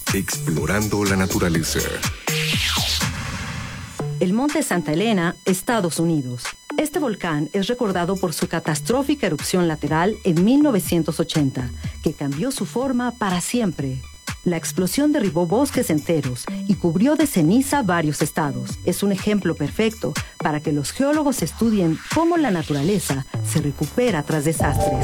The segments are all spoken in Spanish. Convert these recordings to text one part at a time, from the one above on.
Explorando la naturaleza. El Monte Santa Elena, Estados Unidos. Este volcán es recordado por su catastrófica erupción lateral en 1980, que cambió su forma para siempre. La explosión derribó bosques enteros y cubrió de ceniza varios estados. Es un ejemplo perfecto para que los geólogos estudien cómo la naturaleza se recupera tras desastres.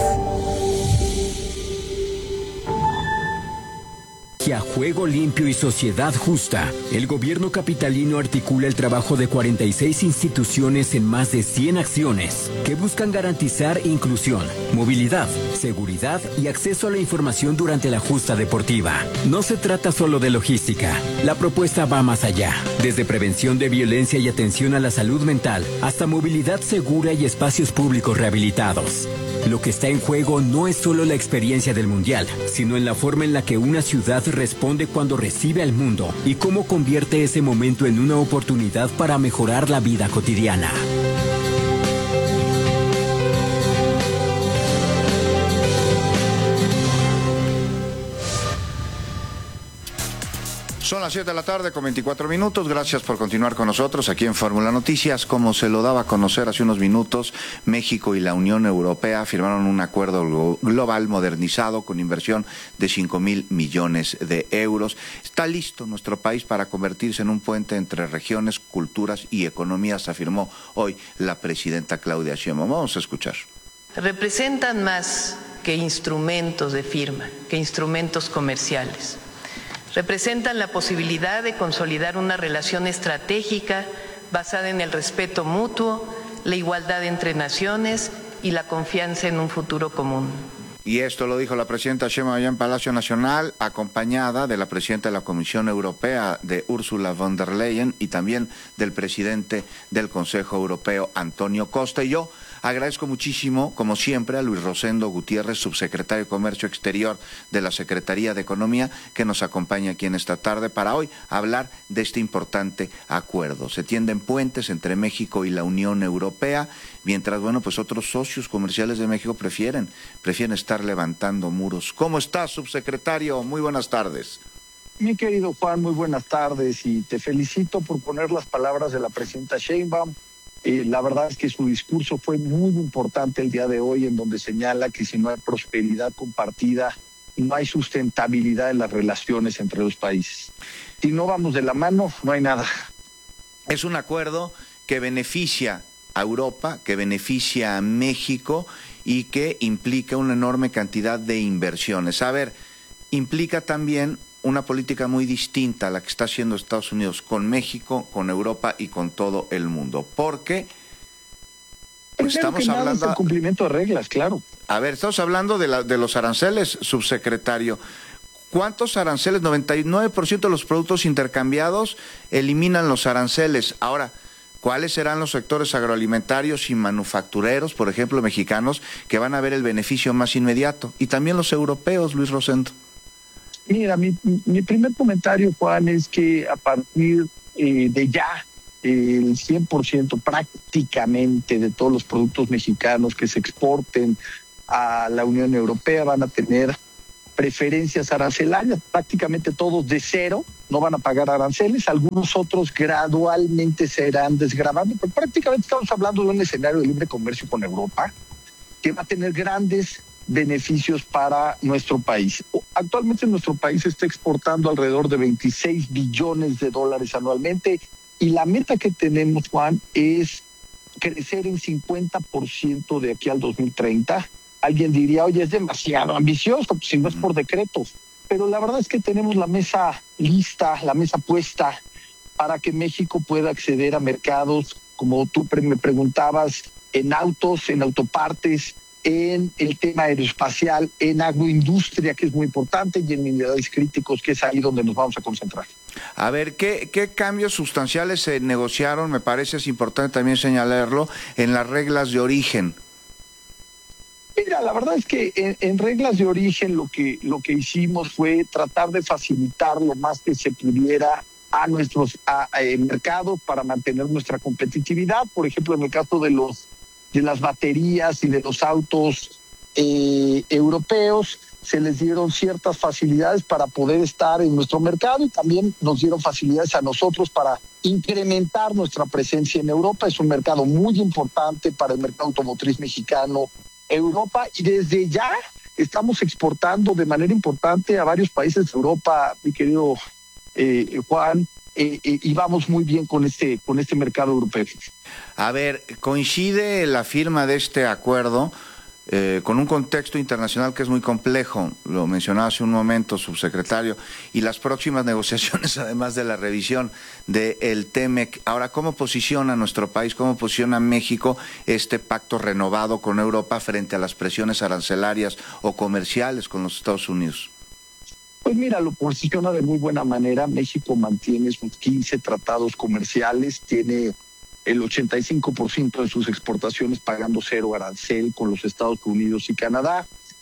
A juego limpio y sociedad justa, el gobierno capitalino articula el trabajo de 46 instituciones en más de 100 acciones que buscan garantizar inclusión, movilidad, seguridad y acceso a la información durante la justa deportiva. No se trata solo de logística, la propuesta va más allá, desde prevención de violencia y atención a la salud mental hasta movilidad segura y espacios públicos rehabilitados. Lo que está en juego no es solo la experiencia del Mundial, sino en la forma en la que una ciudad responde cuando recibe al mundo y cómo convierte ese momento en una oportunidad para mejorar la vida cotidiana. Son las 7 de la tarde con 24 minutos. Gracias por continuar con nosotros aquí en Fórmula Noticias. Como se lo daba a conocer hace unos minutos, México y la Unión Europea firmaron un acuerdo global modernizado con inversión de 5,000 millones de euros. Está listo nuestro país para convertirse en un puente entre regiones, culturas y economías, afirmó hoy la presidenta Claudia Sheinbaum. Vamos a escuchar. Representan más que instrumentos de firma, que instrumentos comerciales. Representan la posibilidad de consolidar una relación estratégica basada en el respeto mutuo, la igualdad entre naciones y la confianza en un futuro común. Y esto lo dijo la presidenta Sheinbaum allá en Palacio Nacional, acompañada de la presidenta de la Comisión Europea, de Ursula von der Leyen, y también del presidente del Consejo Europeo, Antonio Costa. Y yo agradezco muchísimo, como siempre, a Luis Rosendo Gutiérrez, subsecretario de Comercio Exterior de la Secretaría de Economía, que nos acompaña aquí en esta tarde para hoy hablar de este importante acuerdo. Se tienden puentes entre México y la Unión Europea, mientras, bueno, pues otros socios comerciales de México prefieren estar levantando muros. ¿Cómo estás, subsecretario? Muy buenas tardes. Mi querido Juan, muy buenas tardes y te felicito por poner las palabras de la presidenta Sheinbaum. La verdad es que su discurso fue muy importante el día de hoy, en donde señala que si no hay prosperidad compartida, no hay sustentabilidad en las relaciones entre los países. Si no vamos de la mano, no hay nada. Es un acuerdo que beneficia a Europa, que beneficia a México y que implica una enorme cantidad de inversiones. A ver, implica también una política muy distinta a la que está haciendo Estados Unidos con México, con Europa y con todo el mundo. Porque pues estamos hablando del cumplimiento de reglas, claro. A ver, estamos hablando de los aranceles, subsecretario. ¿Cuántos aranceles? 99% de los productos intercambiados eliminan los aranceles. Ahora, ¿cuáles serán los sectores agroalimentarios y manufactureros, por ejemplo, mexicanos, que van a ver el beneficio más inmediato? Y también los europeos, Luis Rosendo. Mira, mi primer comentario, Juan, es que a partir de ya, el 100% prácticamente de todos los productos mexicanos que se exporten a la Unión Europea van a tener preferencias arancelarias, prácticamente todos de cero, no van a pagar aranceles, algunos otros gradualmente se irán desgravando, pero prácticamente estamos hablando de un escenario de libre comercio con Europa que va a tener grandes beneficios para nuestro país. Actualmente nuestro país está exportando alrededor de 26 billones de dólares anualmente y la meta que tenemos, Juan, es crecer en 50% de aquí al 2030. Alguien diría, oye, es demasiado ambicioso, pues si no es por decretos. Pero la verdad es que tenemos la mesa lista, la mesa puesta para que México pueda acceder a mercados, como tú me preguntabas, en autos, en autopartes, en el tema aeroespacial, en agroindustria, que es muy importante, y en minerales críticos, que es ahí donde nos vamos a concentrar. A ver, ¿qué cambios sustanciales se negociaron? Me parece es importante también señalarlo, en las reglas de origen. Mira, la verdad es que en reglas de origen lo que hicimos fue tratar de facilitar lo más que se pudiera a nuestros mercados para mantener nuestra competitividad. Por ejemplo, en el caso de las baterías y de los autos europeos, se les dieron ciertas facilidades para poder estar en nuestro mercado y también nos dieron facilidades a nosotros para incrementar nuestra presencia en Europa. Es un mercado muy importante para el mercado automotriz mexicano, Europa, y desde ya estamos exportando de manera importante a varios países de Europa, mi querido Juan, y vamos muy bien con este mercado europeo. A ver, coincide la firma de este acuerdo con un contexto internacional que es muy complejo, lo mencionaba hace un momento, subsecretario, y las próximas negociaciones, además de la revisión del TEMEC. Ahora, ¿cómo posiciona nuestro país, cómo posiciona México este pacto renovado con Europa frente a las presiones arancelarias o comerciales con los Estados Unidos? Pues mira, lo posiciona de muy buena manera. México mantiene sus 15 tratados comerciales, tiene el 85% de sus exportaciones pagando cero arancel con los Estados Unidos y Canadá,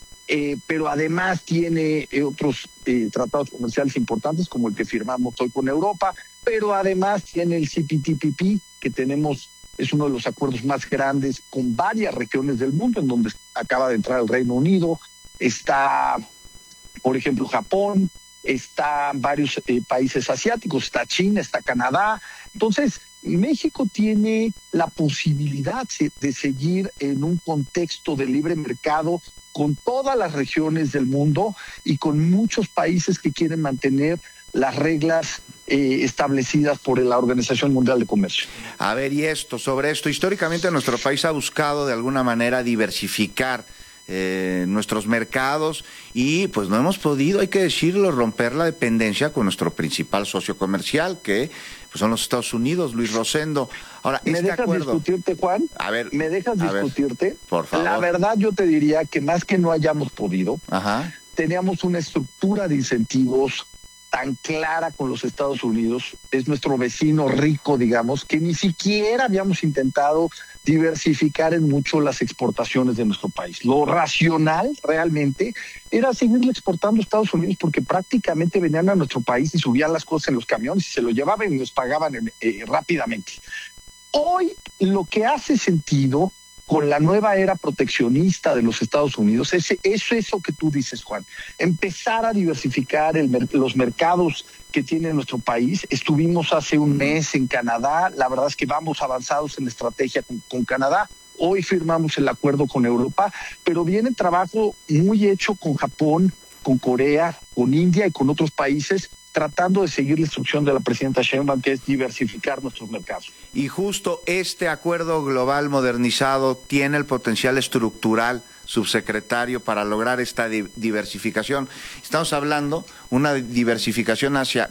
pero además tiene otros tratados comerciales importantes como el que firmamos hoy con Europa, pero además tiene el CPTPP que tenemos, es uno de los acuerdos más grandes con varias regiones del mundo, en donde acaba de entrar el Reino Unido, está, por ejemplo, Japón, están varios países asiáticos, está China, está Canadá. Entonces, México tiene la posibilidad de seguir en un contexto de libre mercado con todas las regiones del mundo y con muchos países que quieren mantener las reglas establecidas por la Organización Mundial de Comercio. A ver, y sobre esto, históricamente nuestro país ha buscado de alguna manera diversificar nuestros mercados y pues no hemos podido, hay que decirlo, romper la dependencia con nuestro principal socio comercial, que pues son los Estados Unidos. Luis Rosendo. Ahora, ¿Me dejas discutirte, Juan? A ver. ¿Me dejas discutirte? Por favor. La verdad, yo te diría que más que no hayamos podido, teníamos una estructura de incentivos tan clara con los Estados Unidos, es nuestro vecino rico, digamos, que ni siquiera habíamos intentado diversificar en mucho las exportaciones de nuestro país. Lo racional realmente era seguirle exportando a Estados Unidos porque prácticamente venían a nuestro país y subían las cosas en los camiones y se lo llevaban y nos pagaban rápidamente. Hoy lo que hace sentido con la nueva era proteccionista de los Estados Unidos es eso que tú dices, Juan. Empezar a diversificar los mercados que tiene nuestro país. Estuvimos hace un mes en Canadá. La verdad es que vamos avanzados en la estrategia con Canadá. Hoy firmamos el acuerdo con Europa, pero viene trabajo muy hecho con Japón, con Corea, con India y con otros países, tratando de seguir la instrucción de la presidenta Sheinbaum, que es diversificar nuestros mercados. Y justo este acuerdo global modernizado tiene el potencial estructural, subsecretario, para lograr esta diversificación. Estamos hablando una diversificación hacia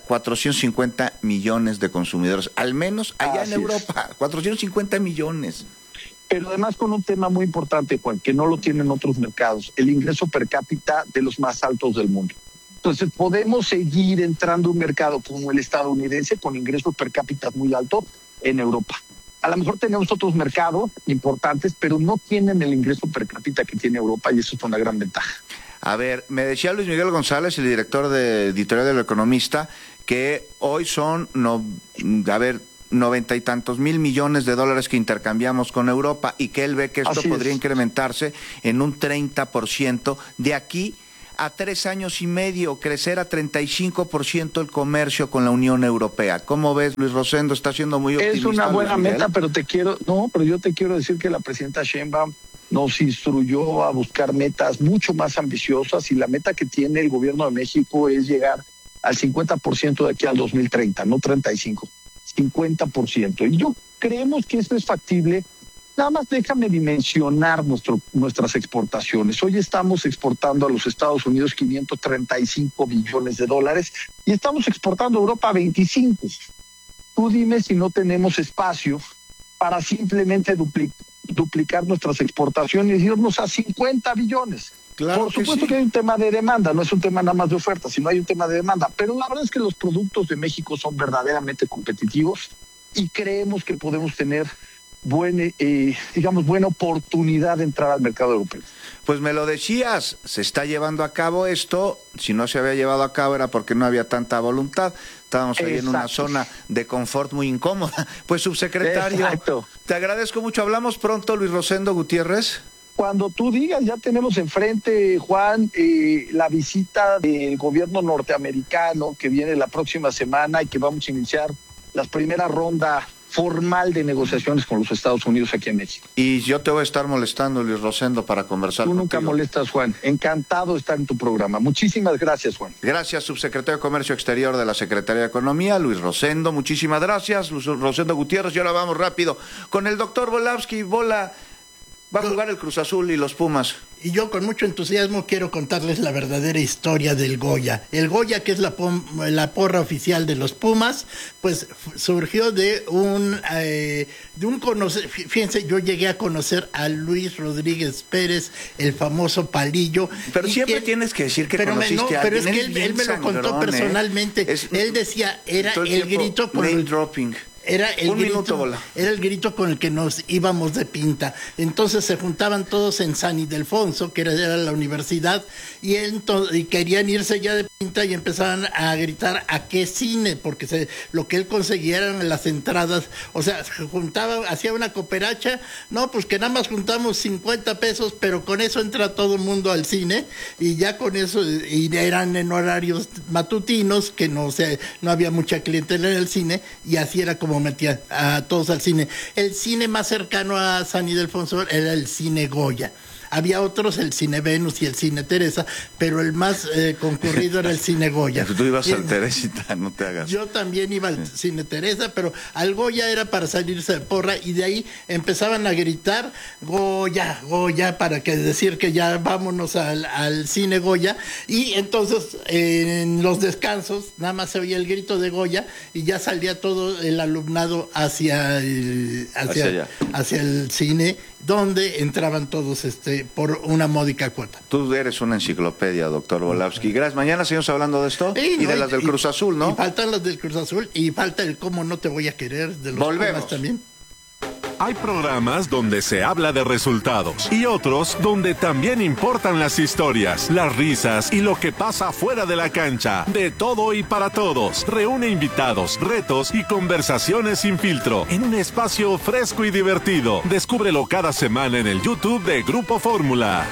450 millones de consumidores, al menos allá en Europa, 450 millones. Pero además con un tema muy importante, Juan, que no lo tienen otros mercados, el ingreso per cápita de los más altos del mundo. Entonces podemos seguir entrando a un mercado como el estadounidense con ingresos per cápita muy altos en Europa. A lo mejor tenemos otros mercados importantes, pero no tienen el ingreso per cápita que tiene Europa y eso es una gran ventaja. A ver, me decía Luis Miguel González, el director de editorial del Economista, que hoy son, 90 y tantos mil millones de dólares que intercambiamos con Europa y que él ve que esto podría incrementarse en un 30% de aquí a 3 años y medio, crecer a 35% el comercio con la Unión Europea. ¿Cómo ves, Luis Rosendo? Está siendo muy optimista. Es una buena meta, pero yo te quiero decir que la presidenta Sheinbaum nos instruyó a buscar metas mucho más ambiciosas y la meta que tiene el gobierno de México es llegar al 50% de aquí al 2030, no 35%, 50%. Y yo creemos que esto es factible. Nada más déjame dimensionar nuestras exportaciones. Hoy estamos exportando a los Estados Unidos 535 billones de dólares y estamos exportando a Europa 25. Tú dime si no tenemos espacio para simplemente duplicar nuestras exportaciones y irnos a 50 billones. Claro. Por supuesto que hay un tema de demanda, no es un tema nada más de oferta, sino hay un tema de demanda. Pero la verdad es que los productos de México son verdaderamente competitivos y creemos que podemos tener buena oportunidad de entrar al mercado europeo. Pues me lo decías, se está llevando a cabo esto. Si no se había llevado a cabo era porque no había tanta voluntad. Estábamos ahí en una zona de confort muy incómoda. Pues, subsecretario, te agradezco mucho. Hablamos pronto, Luis Rosendo Gutiérrez. Cuando tú digas, ya tenemos enfrente, Juan, la visita del gobierno norteamericano que viene la próxima semana y que vamos a iniciar la primera ronda formal de negociaciones con los Estados Unidos aquí en México. Y yo te voy a estar molestando, Luis Rosendo, para conversar Tú contigo. nunca molestas, Juan. Encantado de estar en tu programa. Muchísimas gracias, Juan. Gracias, subsecretario de Comercio Exterior de la Secretaría de Economía, Luis Rosendo. Muchísimas gracias, Luis Rosendo Gutiérrez. Y ahora vamos rápido con el doctor Volavsky. Bola, va a jugar el Cruz Azul y los Pumas. Y yo con mucho entusiasmo quiero contarles la verdadera historia del Goya. El Goya, que es la porra oficial de los Pumas, pues surgió de un fíjense, yo llegué a conocer a Luis Rodríguez Pérez, el famoso Palillo. Pero siempre tienes que decir que conociste a pero alguien. es que él me lo contó personalmente. Él decía, era el grito con name dropping. Era el grito con el que nos íbamos de pinta. Entonces se juntaban todos en San Ildefonso, que era la universidad, y querían irse ya de pinta y empezaban a gritar a qué cine, porque lo que él conseguía eran las entradas. O sea, se juntaba, hacía una cooperacha, no, pues que nada más juntamos 50 pesos, pero con eso entra todo el mundo al cine, y ya con eso, y eran en horarios matutinos, que no había mucha clientela en el cine, y así era como metía a todos al cine. El cine más cercano a San Ildefonso era el cine Goya. Había otros, el Cine Venus y el Cine Teresa, pero el más concurrido era el Cine Goya. Tú ibas al Teresita, no te hagas. Yo también iba al Cine Teresa, pero al Goya era para salirse de porra, y de ahí empezaban a gritar Goya, Goya, para decir que ya vámonos al Cine Goya. Y entonces en los descansos nada más se oía el grito de Goya y ya salía todo el alumnado hacia el cine, donde entraban todos por una módica cuota. Tú eres una enciclopedia, doctor Volavsky. Gracias. Mañana seguimos hablando de esto y de las del Cruz Azul, ¿no? Y faltan las del Cruz Azul y falta el cómo no te voy a querer de los Pumas también. Hay programas donde se habla de resultados y otros donde también importan las historias, las risas y lo que pasa fuera de la cancha. De todo y para todos. Reúne invitados, retos y conversaciones sin filtro en un espacio fresco y divertido. Descúbrelo cada semana en el YouTube de Grupo Fórmula.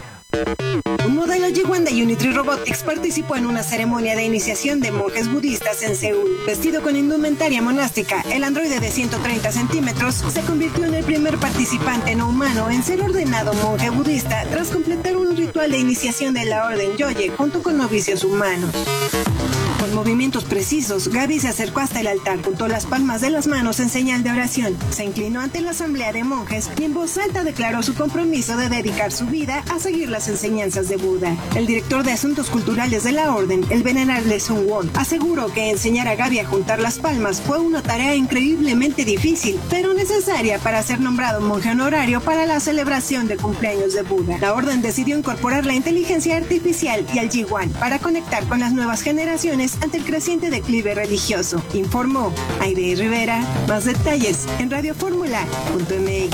Un modelo G1 de Unitry Robotics participó en una ceremonia de iniciación de monjes budistas en Seúl. Vestido con indumentaria monástica, el androide de 130 centímetros se convirtió en el primer participante no humano en ser ordenado monje budista tras completar un ritual de iniciación de la orden Yoye junto con novicios humanos. Con movimientos precisos, Gaby se acercó hasta el altar, juntó las palmas de las manos en señal de oración, se inclinó ante la asamblea de monjes y en voz alta declaró su compromiso de dedicar su vida a seguir las enseñanzas de Buda. El director de Asuntos Culturales de la Orden, el venerable Sun Won, aseguró que enseñar a Gaby a juntar las palmas fue una tarea increíblemente difícil, pero necesaria para ser nombrado monje honorario para la celebración de cumpleaños de Buda. La Orden decidió incorporar la inteligencia artificial y el G1 para conectar con las nuevas generaciones ante el creciente declive religioso, informó Aide Rivera. Más detalles en radioformula.mx.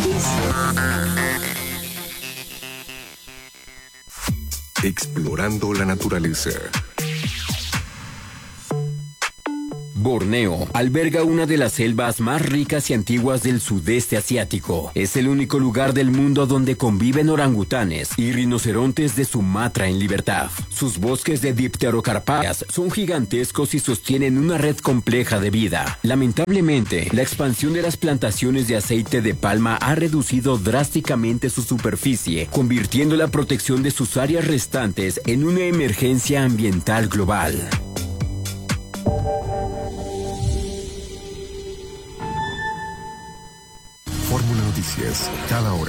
Explorando la naturaleza. Borneo alberga una de las selvas más ricas y antiguas del sudeste asiático. Es el único lugar del mundo donde conviven orangutanes y rinocerontes de Sumatra en libertad. Sus bosques de dipterocarpáceas son gigantescos y sostienen una red compleja de vida. Lamentablemente, la expansión de las plantaciones de aceite de palma ha reducido drásticamente su superficie, convirtiendo la protección de sus áreas restantes en una emergencia ambiental global. Fórmula Noticias, cada hora.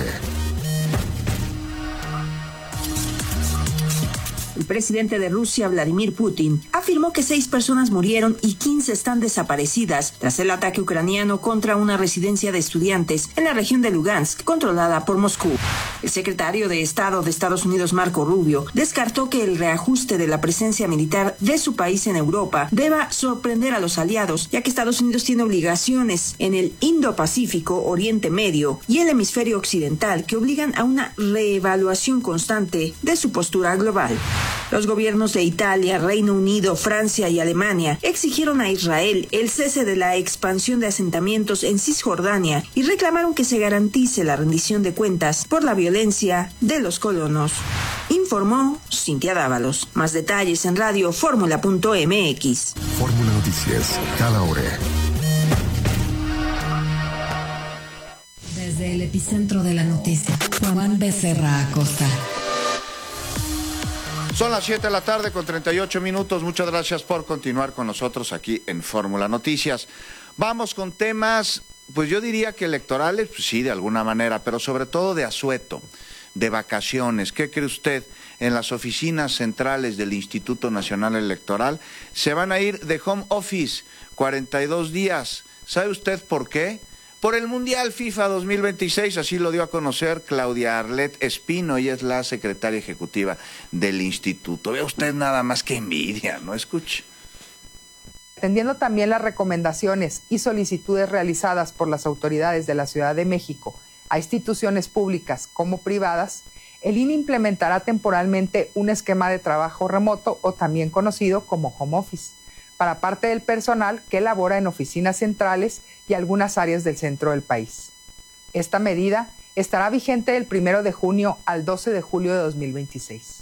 El presidente de Rusia, Vladimir Putin, afirmó que 6 personas murieron y 15 están desaparecidas tras el ataque ucraniano contra una residencia de estudiantes en la región de Lugansk, controlada por Moscú. El secretario de Estado de Estados Unidos, Marco Rubio, descartó que el reajuste de la presencia militar de su país en Europa deba sorprender a los aliados, ya que Estados Unidos tiene obligaciones en el Indo-Pacífico, Oriente Medio y el hemisferio occidental que obligan a una reevaluación constante de su postura global. Los gobiernos de Italia, Reino Unido, Francia y Alemania exigieron a Israel el cese de la expansión de asentamientos en Cisjordania y reclamaron que se garantice la rendición de cuentas por la violencia de los colonos. Informó Cintia Dávalos. Más detalles en radioformula.mx. Fórmula Noticias, cada hora. Desde el epicentro de la noticia, Juan Becerra Acosta. Son las 7 de la tarde con 38 minutos. Muchas gracias por continuar con nosotros aquí en Fórmula Noticias. Vamos con temas, pues yo diría que electorales, pues sí, de alguna manera, pero sobre todo de asueto, de vacaciones. ¿Qué cree usted? En las oficinas centrales del Instituto Nacional Electoral se van a ir de home office 42 días. ¿Sabe usted por qué? Por el Mundial FIFA 2026, así lo dio a conocer Claudia Arlet Espino, ella es la secretaria ejecutiva del instituto. Vea usted nada más que envidia, ¿no? Escuche. Atendiendo también las recomendaciones y solicitudes realizadas por las autoridades de la Ciudad de México a instituciones públicas como privadas, el INE implementará temporalmente un esquema de trabajo remoto o también conocido como home office, para parte del personal que labora en oficinas centrales y algunas áreas del centro del país. Esta medida estará vigente del 1 de junio al 12 de julio de 2026.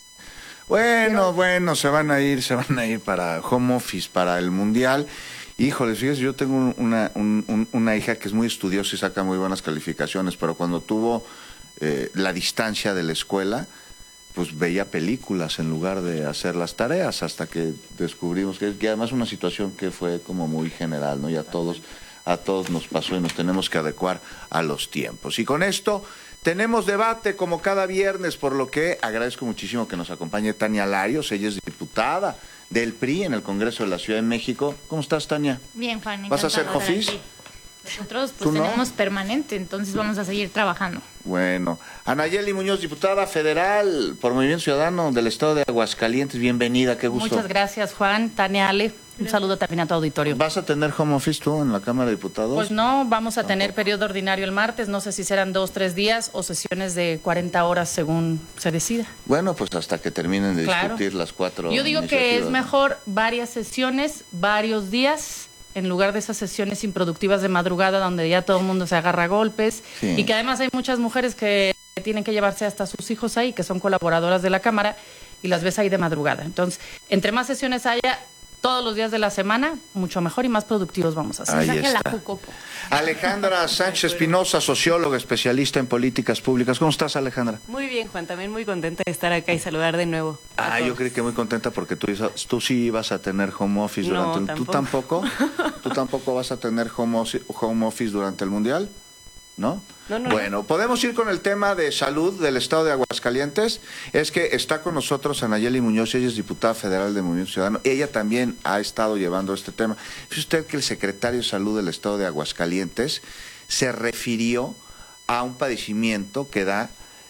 Bueno, se van a ir para home office, para el Mundial. Híjole, fíjese, yo tengo una hija que es muy estudiosa y saca muy buenas calificaciones, pero cuando tuvo la distancia de la escuela, pues veía películas en lugar de hacer las tareas, hasta que descubrimos que además una situación que fue como muy general, ¿no? Y a todos nos pasó y nos tenemos que adecuar a los tiempos. Y con esto tenemos debate como cada viernes, por lo que agradezco muchísimo que nos acompañe Tania Larios. Ella es diputada del PRI en el Congreso de la Ciudad de México. ¿Cómo estás, Tania? Bien, Juan. ¿Vas a hacer office? Nosotros pues tenemos permanente, entonces vamos a seguir trabajando. Bueno, Anayeli Muñoz, diputada federal por Movimiento Ciudadano del Estado de Aguascalientes, bienvenida, qué gusto. Muchas gracias, Juan, Tania, Ale, un saludo también a tu auditorio. ¿Vas a tener home office tú en la Cámara de Diputados? Pues no, vamos a tener periodo ordinario el martes, no sé si serán 2, 3 días o sesiones de 40 horas según se decida. Bueno, pues hasta que terminen de discutir las 4 Yo digo que es mejor varias sesiones, varios días, en lugar de esas sesiones improductivas de madrugada donde ya todo el mundo se agarra a golpes, sí. Y que además hay muchas mujeres que tienen que llevarse hasta sus hijos ahí, que son colaboradoras de la Cámara, y las ves ahí de madrugada. Entonces, entre más sesiones haya todos los días de la semana, mucho mejor y más productivos vamos a ser. Ahí está. Alejandra Sánchez Espinosa, socióloga, especialista en políticas públicas. ¿Cómo estás, Alejandra? Muy bien, Juan, también muy contenta de estar acá y saludar de nuevo. Yo creí que muy contenta porque tú sí ibas a tener home office durante el... ¿Tú tampoco? ¿Tú tampoco vas a tener home office durante el Mundial? ¿No? Bueno, podemos ir con el tema de salud del Estado de Aguascalientes. Es que está con nosotros Anayeli Muñoz, ella es diputada federal de Movimiento Ciudadano. Ella también ha estado llevando este tema. ¿Fíjese usted que el secretario de Salud del Estado de Aguascalientes se refirió a un padecimiento que da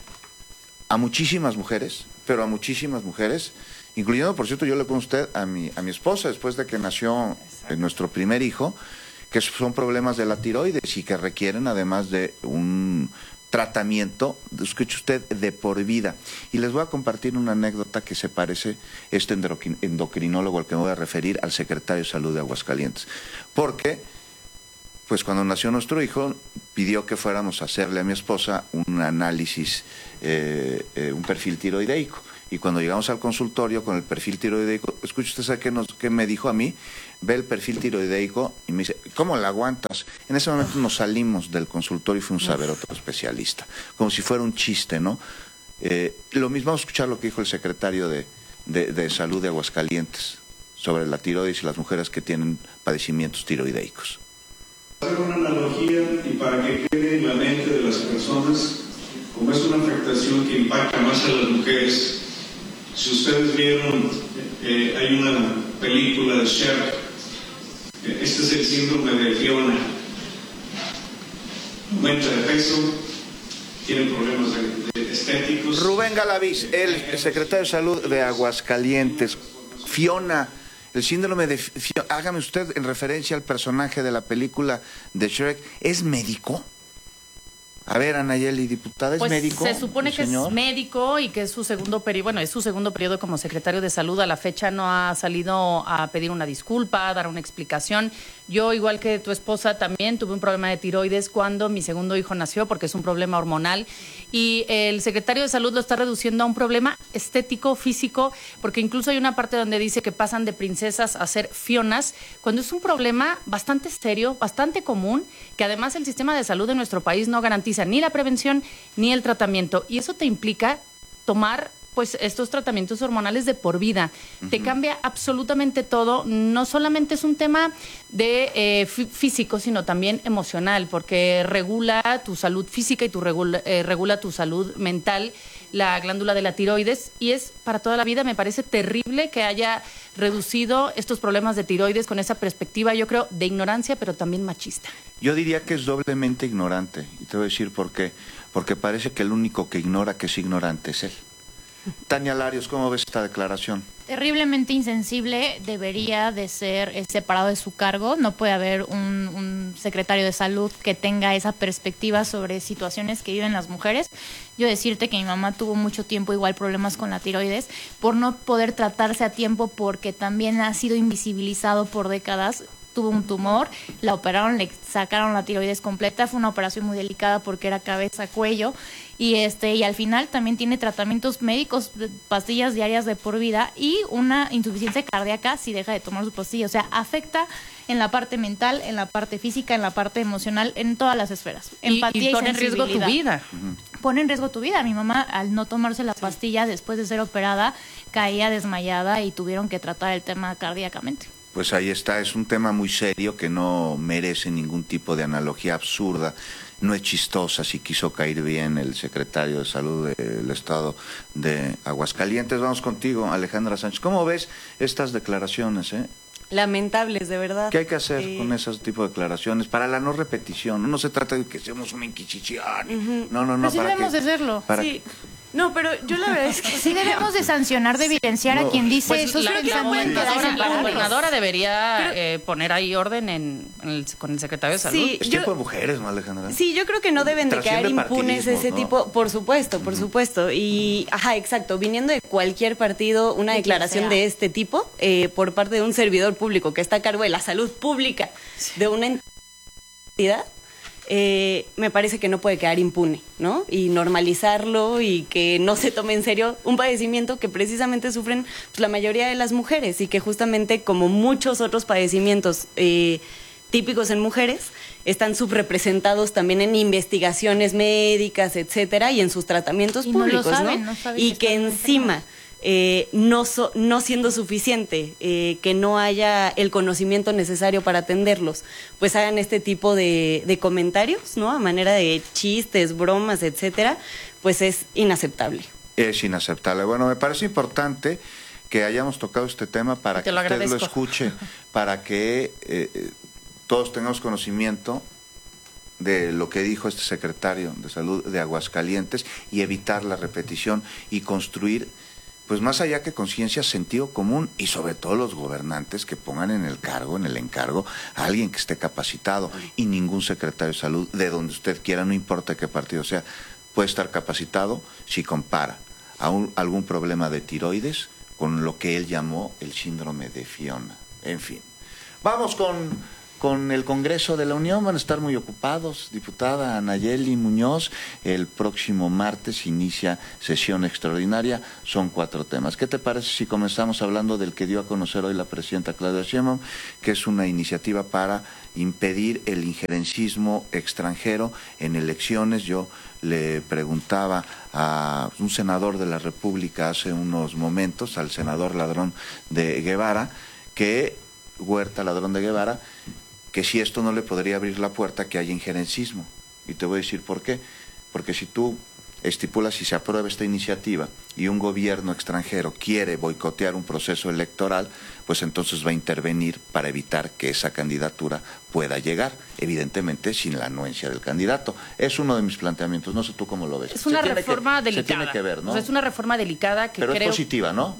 a muchísimas mujeres, pero a muchísimas mujeres, incluyendo, por cierto, yo le cuento a usted a mi esposa, después de que nació nuestro primer hijo, que son problemas de la tiroides y que requieren además de un tratamiento, escuche usted, de por vida. Y les voy a compartir una anécdota que se parece, este endocrinólogo al que me voy a referir, al secretario de Salud de Aguascalientes. Porque, pues cuando nació nuestro hijo, pidió que fuéramos a hacerle a mi esposa un análisis, un perfil tiroideico. Y cuando llegamos al consultorio con el perfil tiroideico, escuche usted, ¿sabe qué me dijo a mí? Ve el perfil tiroideico y me dice, ¿cómo la aguantas? En ese momento nos salimos del consultorio y fuimos a ver a otro especialista, como si fuera un chiste, ¿no? Lo mismo, vamos a escuchar lo que dijo el secretario de Salud de Aguascalientes sobre la tiroides y las mujeres que tienen padecimientos tiroideicos. Hacer una analogía y para que quede en la mente de las personas, como es una afectación que impacta más a las mujeres. Si ustedes vieron, hay una película de Cher, este es el síndrome de Fiona. Aumenta de peso, tiene problemas estéticos. Rubén Galaviz, el secretario de Salud de Aguascalientes. Fiona, el síndrome de Fiona, hágame usted en referencia al personaje de la película de Shrek, ¿es médico? A ver, Anayeli, diputada, ¿es pues médico? Se supone que es médico y que es su segundo periodo, bueno, es su segundo periodo como secretario de Salud. A la fecha no ha salido a pedir una disculpa, a dar una explicación. Yo, igual que tu esposa, también tuve un problema de tiroides cuando mi segundo hijo nació, porque es un problema hormonal. Y el secretario de Salud lo está reduciendo a un problema estético, físico, porque incluso hay una parte donde dice que pasan de princesas a ser Fionas, cuando es un problema bastante serio, bastante común, que además el sistema de salud de nuestro país no garantiza ni la prevención ni el tratamiento. Y eso te implica tomar pues estos tratamientos hormonales de por vida. Te cambia absolutamente todo. No solamente es un tema de físico, sino también emocional, porque regula tu salud física y regula tu salud mental, la glándula de la tiroides, y es para toda la vida. Me parece terrible que haya reducido estos problemas de tiroides con esa perspectiva, yo creo, de ignorancia, pero también machista. Yo diría que es doblemente ignorante, y te voy a decir por qué. Porque parece que el único que ignora que es ignorante es él. Tania Larios, ¿cómo ves esta declaración? Terriblemente insensible, debería de ser separado de su cargo. No puede haber un secretario de salud que tenga esa perspectiva sobre situaciones que viven las mujeres. Yo decirte que mi mamá tuvo mucho tiempo igual problemas con la tiroides por no poder tratarse a tiempo, porque también ha sido invisibilizado por décadas. Tuvo un tumor, la operaron, le sacaron la tiroides completa, fue una operación muy delicada porque era cabeza-cuello, y al final también tiene tratamientos médicos, pastillas diarias de por vida y una insuficiencia cardíaca si deja de tomar su pastilla. O sea, afecta en la parte mental, en la parte física, en la parte emocional, en todas las esferas. Empatía y pone en riesgo tu vida. Pone en riesgo tu vida. Mi mamá, al no tomarse la pastilla después de ser operada, caía desmayada y tuvieron que tratar el tema cardíacamente. Pues ahí está, es un tema muy serio que no merece ningún tipo de analogía absurda. No es chistosa, si quiso caer bien el secretario de Salud del Estado de Aguascalientes. Vamos contigo, Alejandra Sánchez. ¿Cómo ves estas declaraciones, Lamentables, de verdad. ¿Qué hay que hacer con ese tipo de declaraciones para la no repetición? No se trata de que seamos una inquisición. No. Pero sí debemos de hacerlo. Sí. No, pero yo la verdad es que sí debemos de sancionar, de evidenciar a quien dice pues eso. La gobernadora debería poner ahí orden con el secretario de Salud. Sí, es tiempo de mujeres, ¿no, Alejandra? Sí, yo creo que no deben de quedar impunes ese tipo, por supuesto. Y, exacto, viniendo de cualquier partido, una declaración de este tipo, por parte de un servidor público que está a cargo de la salud pública de una entidad, me parece que no puede quedar impune, ¿no? Y normalizarlo y que no se tome en serio un padecimiento que precisamente sufren pues, la mayoría de las mujeres, y que justamente, como muchos otros padecimientos típicos en mujeres, están subrepresentados también en investigaciones médicas, etcétera, y en sus tratamientos públicos, ¿no? Y que encima no siendo suficiente, que no haya el conocimiento necesario para atenderlos, pues hagan este tipo de comentarios, ¿no? A manera de chistes, bromas, etcétera, pues es inaceptable. Es inaceptable. Bueno, me parece importante que hayamos tocado este tema para que usted lo escuche, para que todos tengamos conocimiento de lo que dijo este secretario de Salud de Aguascalientes y evitar la repetición y construir, pues más allá que conciencia, sentido común, y sobre todo los gobernantes que pongan en el encargo a alguien que esté capacitado, y ningún secretario de Salud, de donde usted quiera, no importa qué partido sea, puede estar capacitado si compara algún problema de tiroides con lo que él llamó el síndrome de Fiona. En fin, vamos con el Congreso de la Unión. Van a estar muy ocupados, diputada Anayeli Muñoz. El próximo martes inicia sesión extraordinaria. Son 4 temas. ¿Qué te parece si comenzamos hablando del que dio a conocer hoy la presidenta Claudia Sheinbaum, que es una iniciativa para impedir el injerencismo extranjero en elecciones? Yo le preguntaba a un senador de la República hace unos momentos, al senador Ladrón de Guevara, que si esto no le podría abrir la puerta que haya injerencismo. Y te voy a decir por qué. Porque si tú estipulas, si se aprueba esta iniciativa y un gobierno extranjero quiere boicotear un proceso electoral, pues entonces va a intervenir para evitar que esa candidatura pueda llegar, evidentemente sin la anuencia del candidato. Es uno de mis planteamientos, no sé tú cómo lo ves. Es una reforma delicada. Se tiene que ver, ¿no? O sea, es una reforma delicada que Pero creo... es positiva, ¿no?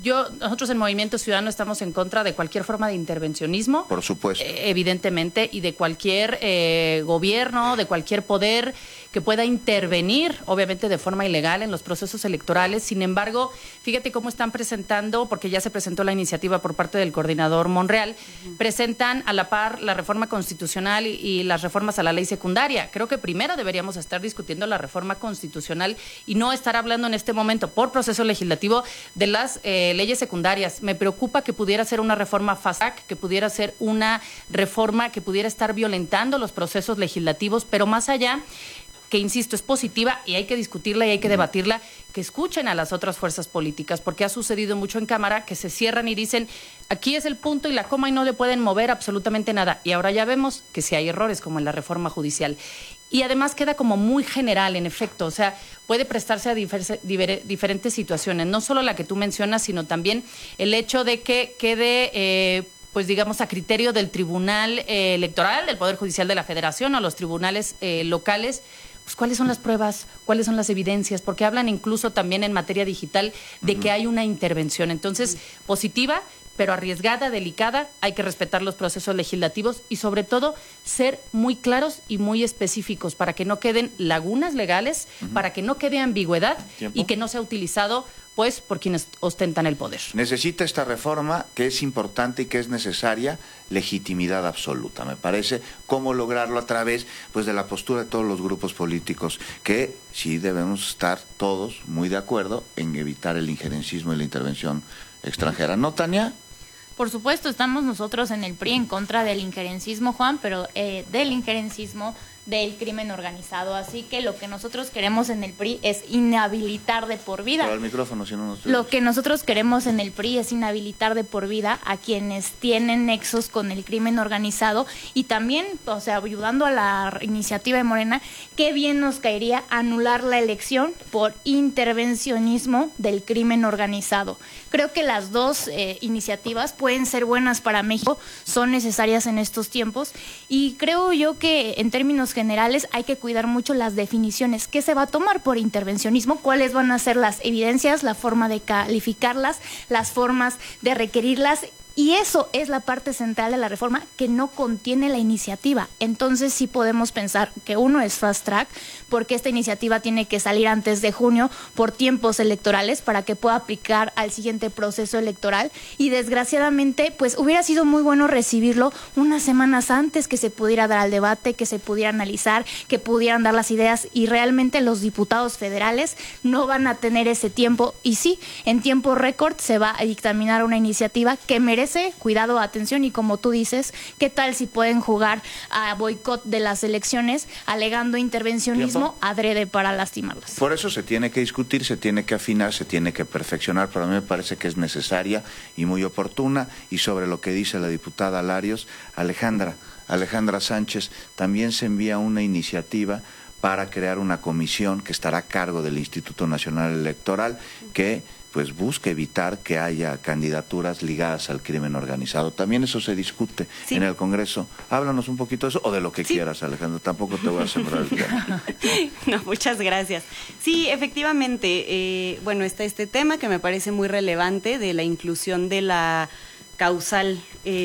nosotros en Movimiento Ciudadano estamos en contra de cualquier forma de intervencionismo. Por supuesto. Evidentemente, y de cualquier gobierno, de cualquier poder que pueda intervenir, obviamente de forma ilegal, en los procesos electorales. Sin embargo, fíjate cómo están presentando, porque ya se presentó la iniciativa por parte del coordinador Monreal, presentan a la par la reforma constitucional y las reformas a la ley secundaria. Creo que primero deberíamos estar discutiendo la reforma constitucional y no estar hablando en este momento, por proceso legislativo, de las leyes secundarias. Me preocupa que pudiera ser una reforma fast track, que pudiera ser una reforma que pudiera estar violentando los procesos legislativos, pero más allá, que insisto, es positiva y hay que discutirla y hay que debatirla, que escuchen a las otras fuerzas políticas, porque ha sucedido mucho en Cámara que se cierran y dicen, aquí es el punto y la coma y no le pueden mover absolutamente nada. Y ahora ya vemos que sí hay errores, como en la reforma judicial. Y además queda como muy general, en efecto, o sea, puede prestarse a diferentes situaciones, no solo la que tú mencionas, sino también el hecho de que quede pues digamos a criterio del Tribunal Electoral, del Poder Judicial de la Federación o los tribunales locales, pues cuáles son las pruebas, cuáles son las evidencias, porque hablan incluso también en materia digital de que hay una intervención. Entonces, positiva, pero arriesgada, delicada, hay que respetar los procesos legislativos y sobre todo ser muy claros y muy específicos para que no queden lagunas legales, para que no quede ambigüedad y que no sea utilizado pues por quienes ostentan el poder. Necesita esta reforma, que es importante y que es necesaria, legitimidad absoluta, me parece. ¿Cómo lograrlo? A través pues de la postura de todos los grupos políticos, que sí debemos estar todos muy de acuerdo en evitar el injerencismo y la intervención extranjera. ¿No, Tania? Por supuesto, estamos nosotros en el PRI en contra del injerencismo, Juan, pero del injerencismo del crimen organizado. Así que lo que nosotros queremos en el PRI es inhabilitar de por vida. Pero el micrófono, si no nos... Lo que nosotros queremos en el PRI es inhabilitar de por vida a quienes tienen nexos con el crimen organizado y también, o sea, ayudando a la iniciativa de Morena, qué bien nos caería anular la elección por intervencionismo del crimen organizado. Creo que las dos iniciativas pueden ser buenas para México, son necesarias en estos tiempos y creo yo que en términos generales hay que cuidar mucho las definiciones. ¿Qué se va a tomar por intervencionismo? ¿Cuáles van a ser las evidencias, la forma de calificarlas, las formas de requerirlas? Y eso es la parte central de la reforma que no contiene la iniciativa. Entonces sí podemos pensar que uno es fast track porque esta iniciativa tiene que salir antes de junio por tiempos electorales para que pueda aplicar al siguiente proceso electoral y desgraciadamente pues hubiera sido muy bueno recibirlo unas semanas antes, que se pudiera dar al debate, que se pudiera analizar, que pudieran dar las ideas y realmente los diputados federales no van a tener ese tiempo y sí, en tiempo récord se va a dictaminar una iniciativa que merece cuidado, atención y como tú dices, ¿qué tal si pueden jugar a boicot de las elecciones alegando intervencionismo adrede para lastimarlas? Por eso se tiene que discutir, se tiene que afinar, se tiene que perfeccionar, pero a mí me parece que es necesaria y muy oportuna. Y sobre lo que dice la diputada Larios, Alejandra Sánchez, también se envía una iniciativa para crear una comisión que estará a cargo del Instituto Nacional Electoral que pues busca evitar que haya candidaturas ligadas al crimen organizado. También eso se discute en el Congreso. Háblanos un poquito de eso o de lo que quieras, Alejandro. Tampoco te voy a sembrar el tema. No, muchas gracias. Sí, efectivamente, bueno, está este tema que me parece muy relevante de la inclusión de la causal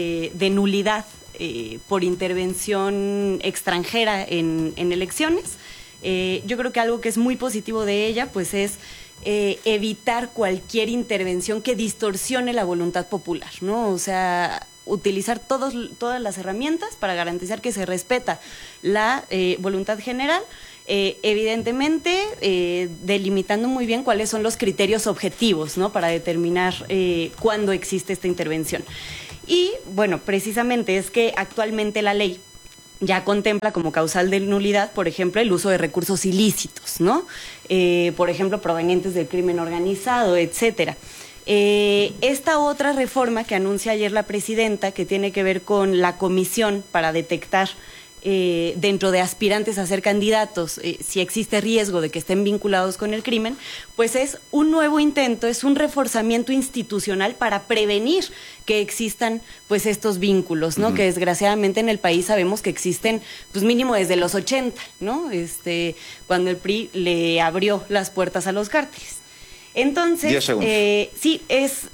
de nulidad por intervención extranjera en elecciones. Yo creo que algo que es muy positivo de ella, pues es evitar cualquier intervención que distorsione la voluntad popular, ¿no? O sea, utilizar todas las herramientas para garantizar que se respeta la voluntad general, evidentemente delimitando muy bien cuáles son los criterios objetivos, ¿no? Para determinar cuándo existe esta intervención. Y, bueno, precisamente es que actualmente la ley ya contempla como causal de nulidad, por ejemplo, el uso de recursos ilícitos, ¿no? Por ejemplo, provenientes del crimen organizado, etcétera. Esta otra reforma que anuncia ayer la presidenta, que tiene que ver con la comisión para detectar dentro de aspirantes a ser candidatos, si existe riesgo de que estén vinculados con el crimen, pues es un nuevo intento, es un reforzamiento institucional para prevenir que existan pues estos vínculos, ¿no? Que desgraciadamente en el país sabemos que existen pues mínimo desde los 80, ¿no? Cuando el PRI le abrió las puertas a los cárteles. Entonces, 10 segundos. Sí, es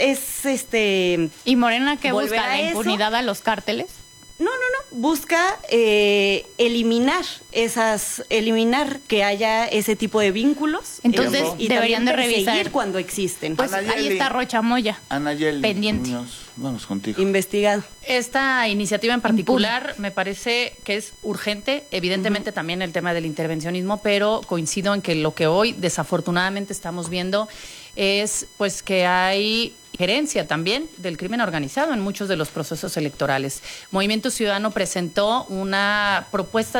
¿Y Morena qué volver busca? a ¿La eso. impunidad a los cárteles? No. Busca eliminar que haya ese tipo de vínculos. Entonces, y deberían de revisar. perseguir cuando existen. Pues ahí está Rocha Moya. Anayeli pendiente. Muñoz, vamos contigo. Investigado. Esta iniciativa en particular me parece que es urgente, evidentemente también el tema del intervencionismo, pero coincido en que lo que hoy desafortunadamente estamos viendo es pues que hay gerencia también del crimen organizado en muchos de los procesos electorales. Movimiento Ciudadano presentó una propuesta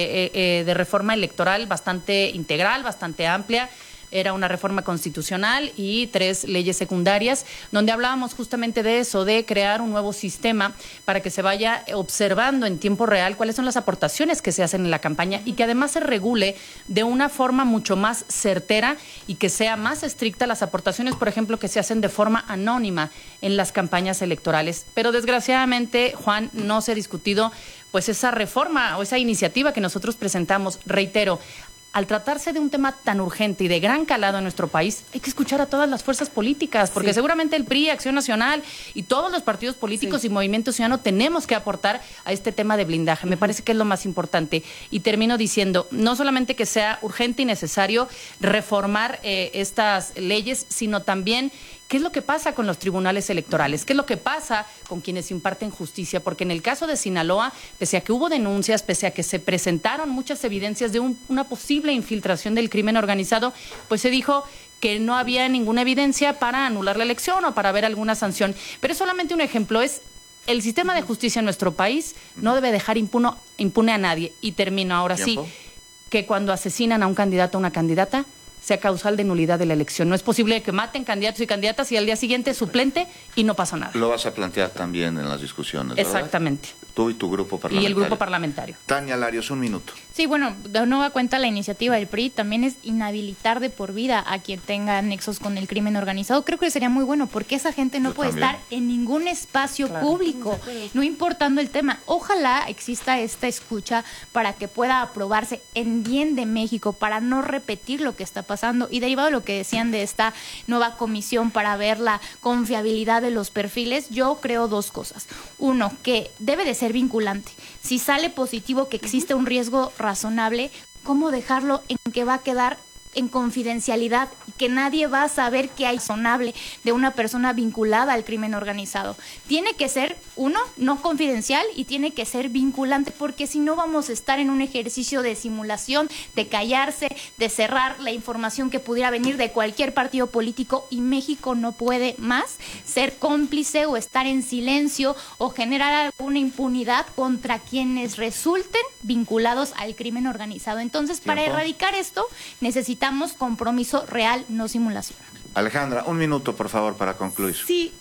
de reforma electoral bastante integral, bastante amplia. Era una reforma constitucional y 3 leyes secundarias, donde hablábamos justamente de eso, de crear un nuevo sistema para que se vaya observando en tiempo real cuáles son las aportaciones que se hacen en la campaña y que además se regule de una forma mucho más certera y que sea más estricta las aportaciones, por ejemplo, que se hacen de forma anónima en las campañas electorales. Pero desgraciadamente, Juan, no se ha discutido pues esa reforma o esa iniciativa que nosotros presentamos. Reitero, al tratarse de un tema tan urgente y de gran calado en nuestro país, hay que escuchar a todas las fuerzas políticas, porque seguramente el PRI, Acción Nacional y todos los partidos políticos y Movimiento Ciudadano tenemos que aportar a este tema de blindaje. Me parece que es lo más importante. Y termino diciendo, no solamente que sea urgente y necesario reformar estas leyes, sino también ¿qué es lo que pasa con los tribunales electorales? ¿Qué es lo que pasa con quienes imparten justicia? Porque en el caso de Sinaloa, pese a que hubo denuncias, pese a que se presentaron muchas evidencias de una posible infiltración del crimen organizado, pues se dijo que no había ninguna evidencia para anular la elección o para ver alguna sanción. Pero es solamente un ejemplo, es el sistema de justicia en nuestro país no debe dejar impune a nadie. Y termino ahora sí, que cuando asesinan a un candidato o una candidata, sea causal de nulidad de la elección. No es posible que maten candidatos y candidatas y al día siguiente suplente y no pasa nada. Lo vas a plantear también en las discusiones, ¿verdad? Exactamente. Tú y tu grupo parlamentario. Y el grupo parlamentario. Tania Larios, 1 minuto. Sí, bueno, de nueva cuenta la iniciativa del PRI también es inhabilitar de por vida a quien tenga nexos con el crimen organizado. Creo que sería muy bueno porque esa gente no puede estar en ningún espacio público, no importando el tema. Ojalá exista esta escucha para que pueda aprobarse en bien de México, para no repetir lo que está pasando. Y derivado de lo que decían de esta nueva comisión para ver la confiabilidad de los perfiles, yo creo 2 cosas. 1, que debe de ser vinculante. Si sale positivo que existe un riesgo razonable, ¿cómo dejarlo en que va a quedar en confidencialidad y que nadie va a saber que hay razonable de una persona vinculada al crimen organizado? Tiene que ser, 1, no confidencial y tiene que ser vinculante, porque si no vamos a estar en un ejercicio de simulación, de callarse, de cerrar la información que pudiera venir de cualquier partido político, y México no puede más ser cómplice o estar en silencio o generar alguna impunidad contra quienes resulten vinculados al crimen organizado. Entonces, para erradicar esto, necesitamos compromiso real, no simulación. Alejandra, 1 minuto, por favor, para concluir. Sí,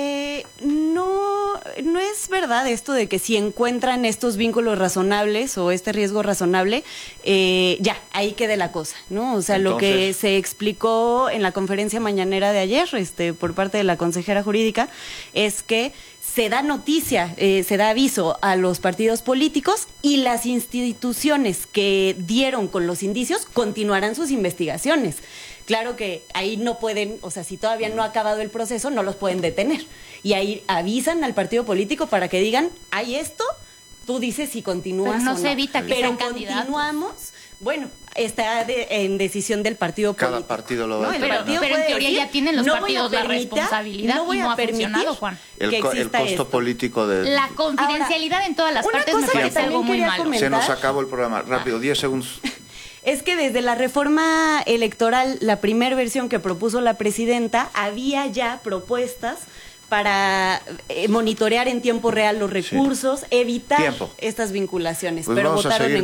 no es verdad esto de que si encuentran estos vínculos razonables o este riesgo razonable, ya, ahí quede la cosa, ¿no? O sea, entonces, lo que se explicó en la conferencia mañanera de ayer, por parte de la consejera jurídica, es que se da noticia, se da aviso a los partidos políticos y las instituciones que dieron con los indicios continuarán sus investigaciones. Claro que ahí no pueden, o sea, si todavía no ha acabado el proceso, no los pueden detener. Y ahí avisan al partido político para que digan, hay esto, tú dices si continúas o no. Pero no se evita que sean candidatos. Continuamos, bueno, está en decisión del partido político. Cada partido lo va a Pero en teoría ya tienen los partidos la responsabilidad y no ha funcionado, Juan. El costo político de... La confidencialidad en todas las partes me parece algo muy malo. Se nos acabó el programa. Rápido, 10 segundos. Es que desde la reforma electoral, la primera versión que propuso la presidenta, había ya propuestas para monitorear en tiempo real los recursos, evitar estas vinculaciones, pues pero votaron en